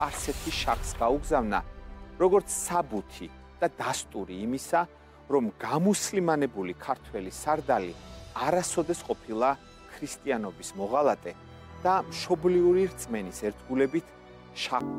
ასეთი შახს გაუგზავნა, როგორც საბუთი და დასტური იმისა, რომ გამუსლიმანებული ქართველი სარდალი არასოდეს ყოფილა ქრისტიანობის მოღალატე და მშობლიური რწმენის ერთგულებით